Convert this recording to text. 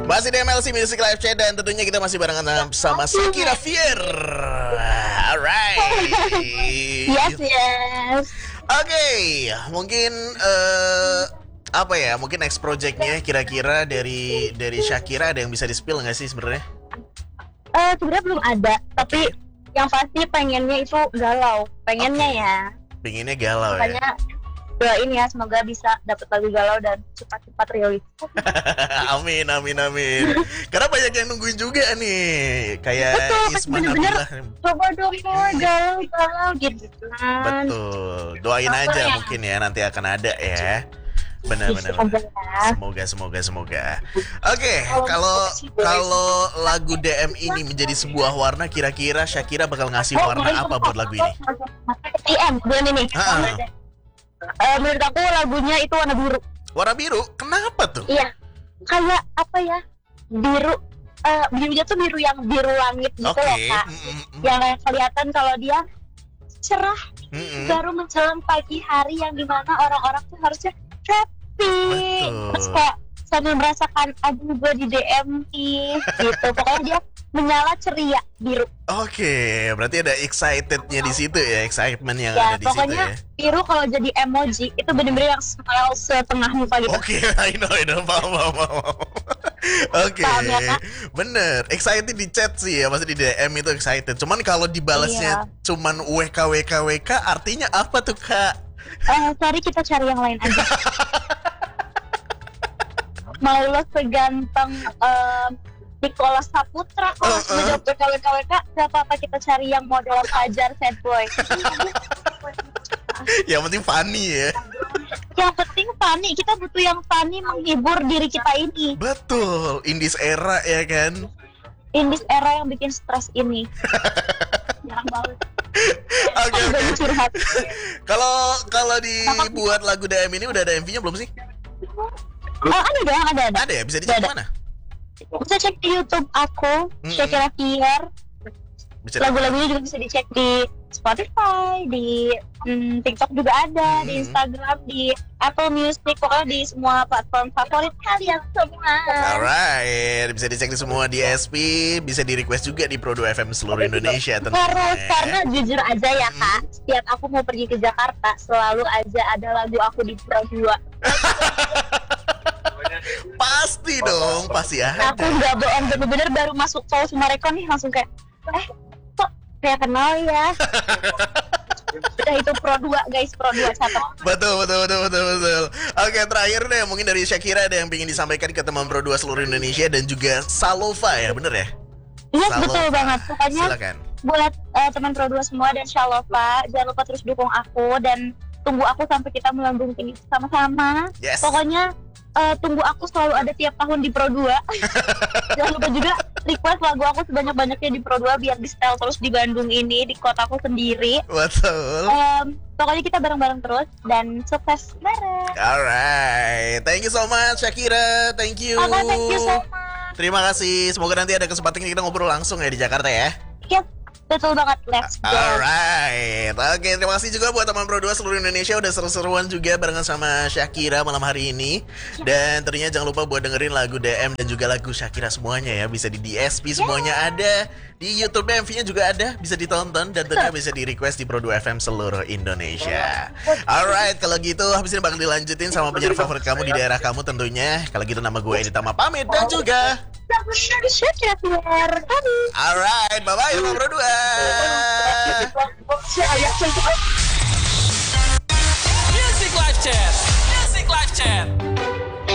Masih di MLC Music Live Chat dan tentunya kita masih barengan sama Shakira Fier. Alright. Yes. Oke, mungkin apa ya? Mungkin next projectnya kira-kira dari Shakira ada yang bisa di-spill nggak sih sebenarnya? Sebenarnya belum ada, tapi yang pasti pengennya itu galau. Pengennya ya. Pengennya galau ya. Makanya doain ya, semoga bisa dapat lagu galau dan cepat-cepat rilis. Amin. Karena banyak yang nungguin juga nih. Kayak Isma Nabila. Coba dong galau gitu kan. Betul. Doain aja mungkin ya, nanti akan ada ya. Benar. Semoga. Oke, kalau lagu DM ini menjadi sebuah warna, kira-kira Shakira bakal ngasih warna apa buat lagu ini? DM ini. Menurut aku lagunya itu warna biru. Warna biru? Kenapa tuh? Iya. Kayak apa ya? Biru. Birunya tuh biru yang biru langit gitu loh, Kak. Yang kelihatan kalau dia cerah. Baru menjelang pagi hari yang dimana orang-orang tuh harusnya happy. Terus kayak sambil merasakan aduh gue di DM gitu. Pokoknya dia menyala ceria biru. Oke, berarti ada excitednya di situ ya, excitement yang ada di situ ya. Pokoknya biru kalau jadi emoji itu bener-bener yang smile setengah muka gitu. Oke, I know, paham. Oke, bener, excited di chat sih ya, maksudnya di DM itu excited. Cuman kalau dibalasnya cuman WK, artinya apa tuh, Kak? Sorry, kita cari yang lain aja. Mau lo seganteng Nicholas Saputra kalau menjawab WK, gak apa-apa, kita cari yang model Fajar sad boy. Yang penting funny ya. Yang penting funny, kita butuh yang funny menghibur diri kita ini. Betul, in this era ya kan. In this era yang bikin stres ini. Jarang banget. Oke. Kalau dibuat lagu DM ini udah ada MV-nya belum sih? Ada dong, ada. Ada ya, bisa dicek mana? Bisa cek di YouTube aku, Shakira Fier. Lagu-lagunya juga bisa dicek di Spotify, di TikTok juga ada, di Instagram, di Apple Music, pokoknya di semua platform favorit kalian semua. Alright, bisa dicek di semua di SP, bisa di request juga di Pro 2 FM seluruh Indonesia tentunya. Karena jujur aja ya Kak, setiap aku mau pergi ke Jakarta selalu aja ada lagu aku di Pro 2. Pasti dong, pasti ada. Aku nggak bohong, bener-bener baru masuk tol Sumarekon nih langsung kayak kok kayak kenal ya. Udah itu Pro 2 guys, Pro 2 satu. Betul. Oke, terakhir deh mungkin dari Shakira ada yang ingin disampaikan ke teman Pro 2 seluruh Indonesia dan juga Salova ya, bener ya? Iya, betul banget. Pokoknya silakan. Buat teman Pro 2 semua dan Salova, jangan lupa terus dukung aku dan tunggu aku sampai kita melambung ini sama-sama. Yes. Pokoknya tunggu aku selalu ada tiap tahun di Pro 2. Jangan lupa juga request lagu aku sebanyak-banyaknya di Pro 2 biar di setel terus di Bandung ini, di kotaku sendiri. Betul. Pokoknya kita bareng-bareng terus dan sukses bareng. Alright, thank you so much Shakira, thank you. Thank you so much. Terima kasih, semoga nanti ada kesempatan kita ngobrol langsung ya di Jakarta ya. Yes. Betul banget, let's go. Alright, oke, terima kasih juga buat teman Pro 2 seluruh Indonesia udah seru-seruan juga barengan sama Shakira malam hari ini. Dan tentunya jangan lupa buat dengerin lagu DM dan juga lagu Shakira semuanya ya. Bisa di DSP semuanya ada, di YouTube MV-nya juga ada, bisa ditonton dan tentunya bisa di request di Pro 2 FM seluruh Indonesia. Alright, kalau gitu habis ini bakal dilanjutin sama penyiar favorit kamu di daerah kamu tentunya. Kalau gitu nama gue Editama pamit dan juga Alright, bye-bye Pro 2.